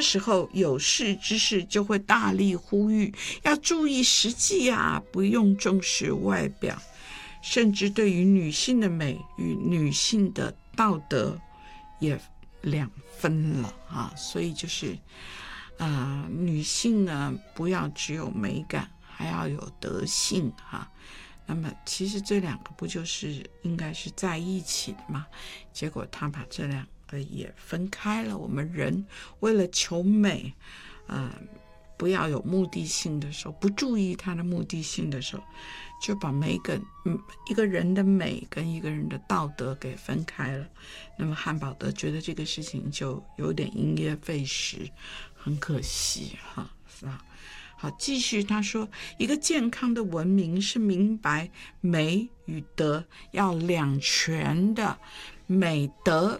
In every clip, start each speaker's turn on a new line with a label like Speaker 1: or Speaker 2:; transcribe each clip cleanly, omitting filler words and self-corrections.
Speaker 1: 时候有识之士就会大力呼吁要注意实际啊，不用重视外表，甚至对于女性的美与女性的道德也两分了啊。所以就是女性呢不要只有美感，还要有德性啊。那么其实这两个不就是应该是在一起的吗？结果他把这两个也分开了。我们人为了求美不要有目的性的时候，不注意它的目的性的时候，就把美跟一个人的美跟一个人的道德给分开了。那么汉堡德觉得这个事情就有点因噎废食，很可惜哈，是吧？好，继续他说，一个健康的文明是明白美与德要两全的，美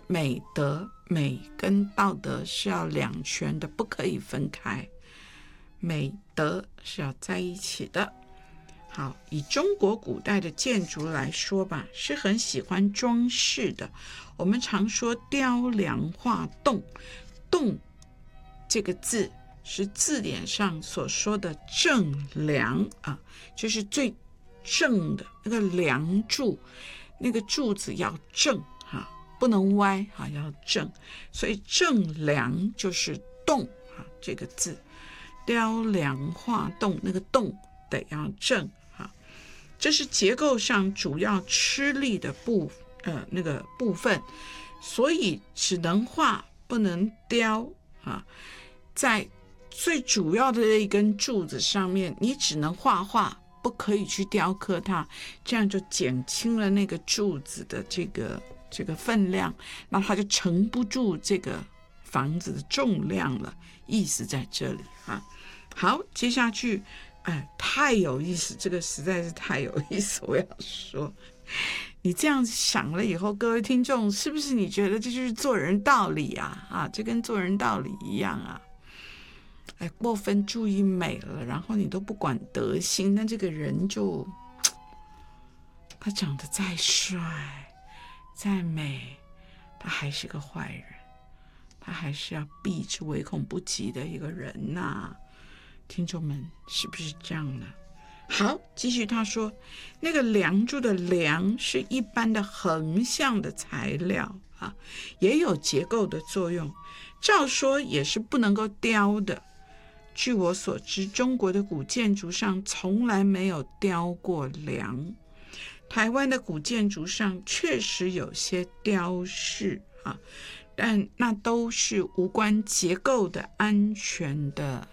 Speaker 1: 跟道德是要两全的，不可以分开，美德是要在一起的。好，以中国古代的建筑来说吧，是很喜欢装饰的。我们常说雕梁画栋，栋这个字是字典上所说的正梁啊，就是最正的那个梁柱，那个柱子要正啊，不能歪啊，要正，所以正梁就是栋啊这个字，雕梁画栋那个栋得要正啊，这是结构上主要吃力的那个部分，所以只能画不能雕啊，在最主要的一根柱子上面，你只能画画，不可以去雕刻它，这样就减轻了那个柱子的这个分量，那它就承不住这个房子的重量了，意思在这里啊。好，接下去太有意思，这个实在是太有意思，我要说，你这样想了以后，各位听众，是不是你觉得这就是做人道理啊？这跟做人道理一样啊。过分注意美了，然后你都不管德行，那这个人就他长得再帅再美，他还是个坏人，他还是要避之唯恐不及的一个人啊。听众们是不是这样呢？好，继续他说，那个梁柱的梁是一般的横向的材料啊，也有结构的作用，照说也是不能够雕的。据我所知，中国的古建筑上从来没有雕过梁，台湾的古建筑上确实有些雕饰啊，但那都是无关结构的安全的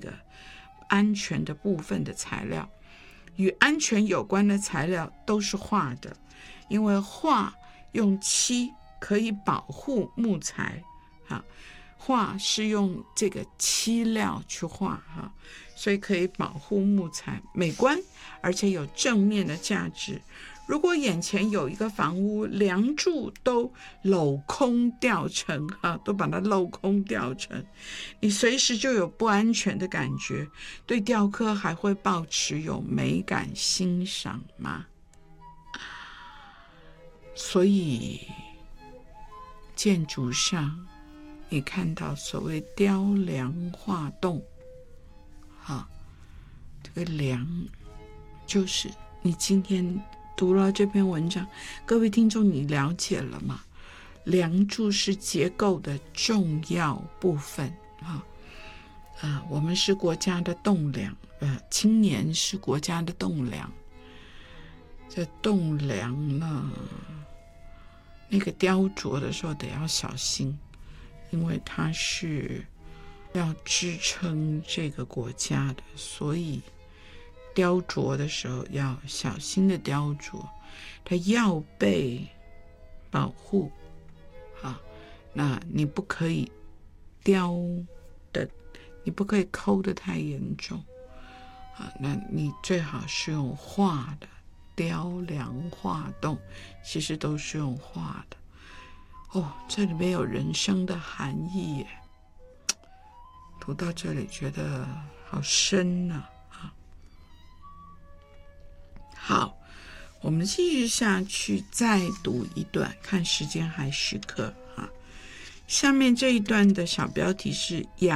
Speaker 1: 部分的材料，与安全有关的材料都是画的，因为画用漆可以保护木材啊，画是用这个漆料去画所以可以保护木材，美观而且有正面的价值。如果眼前有一个房屋，梁柱都镂空掉成都把它镂空掉成，你随时就有不安全的感觉，对雕刻还会抱持有美感欣赏吗？所以建筑上你看到所谓雕梁画栋这个梁就是你今天读了这篇文章，各位听众你了解了吗？梁柱是结构的重要部分我们是国家的栋梁，青年是国家的栋梁。这栋梁呢，那个雕琢的时候得要小心，因为它是要支撑这个国家的，所以雕琢的时候要小心的雕琢，它要被保护那你不可以你不可以抠得太严重那你最好是用画的，雕梁画栋其实都是用画的这里面有人生的含义耶，读到这里觉得好深好，我们继续下去再读一段，看时间还许可下面这一段的小标题是